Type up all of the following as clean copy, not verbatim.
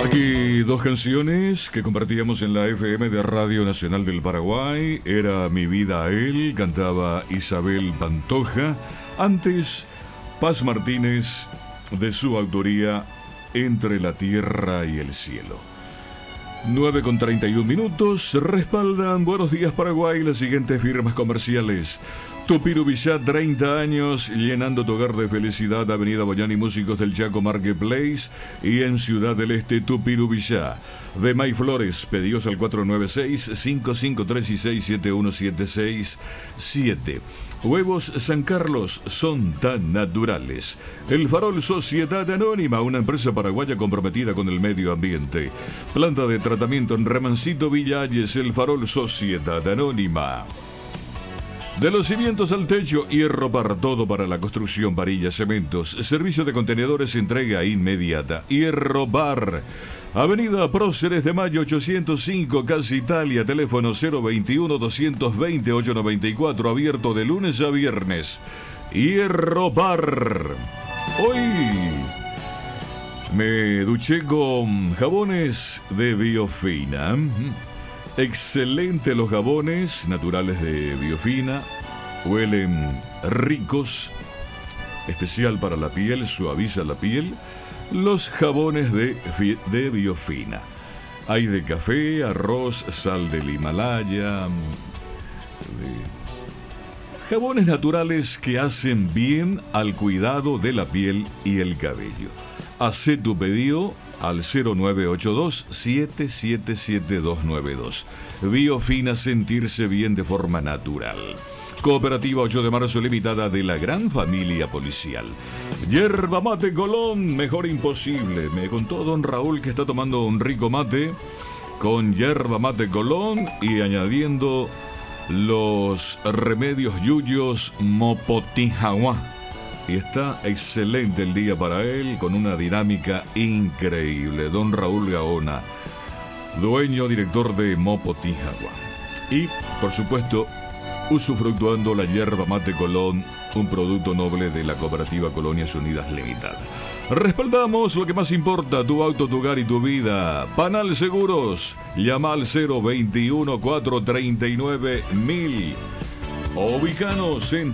Aquí dos canciones que compartíamos en la FM de Radio Nacional del Paraguay. Era Mi vida a él, cantaba Isabel Pantoja. Antes, Paz Martínez, de su autoría, Entre la tierra y el cielo. 9:31. Respaldan Buenos Días Paraguay las siguientes firmas comerciales: Tupirubillá, 30 años, llenando tu hogar de felicidad. Avenida Boyani, Músicos del Chaco Marketplace, y en Ciudad del Este, Tupirubillá. De May Flores, pedidos al 496-553-671-767. Huevos San Carlos son tan naturales. El Farol Sociedad Anónima, una empresa paraguaya comprometida con el medio ambiente. Planta de tratamiento en Remancito, Villa Ayes. El Farol Sociedad Anónima. De los cimientos al techo, hierro para todo para la construcción, varillas, cementos. Servicio de contenedores, entrega inmediata. Hierro Bar. Avenida Próceres de Mayo 805, Casa Italia. Teléfono 021-220-894. Abierto de lunes a viernes. Hierro Bar. Hoy me duché con jabones de Biofina. Excelente los jabones naturales de Biofina. Huelen ricos. Especial para la piel, suaviza la piel. Los jabones de Biofina. Hay de café, arroz, sal del Himalaya. Jabones naturales que hacen bien al cuidado de la piel y el cabello. Hacé tu pedido al 0982-777292. Biofina, sentirse bien de forma natural. Cooperativa 8 de marzo limitada de la gran familia policial. Yerba mate Colón, mejor imposible. Me contó don Raúl que está tomando un rico mate con yerba mate Colón y añadiendo los remedios yuyos Mopotijaguá. Y está excelente el día para él, con una dinámica increíble. Don Raúl Gaona, dueño, director de Mopotijaguá. Y, por supuesto, usufructuando la yerba mate Colón, un producto noble de la Cooperativa Colonias Unidas Limitada. Respaldamos lo que más importa, tu auto, tu hogar y tu vida. Panal Seguros, llama al 021-439-1000. O ubícanos en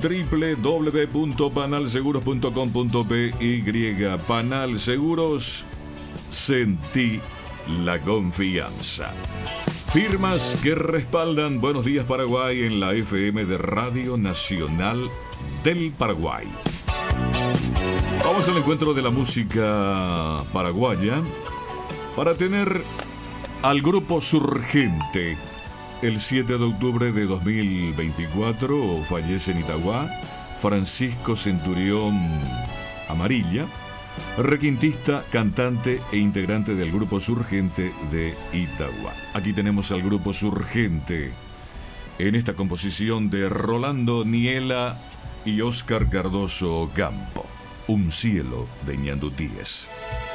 www.panalseguros.com.py. Panal Seguros, sentí la confianza. Firmas que respaldan Buenos Días Paraguay en la FM de Radio Nacional del Paraguay. Vamos al encuentro de la música paraguaya para tener al grupo Surgente. El 7 de octubre de 2024 fallece en Itagüá Francisco Centurión Amarilla, requintista, cantante e integrante del grupo Surgente de Itagüá. Aquí tenemos al grupo Surgente en esta composición de Rolando Niela y Óscar Cardoso Campo, Un cielo de Ñandutíes.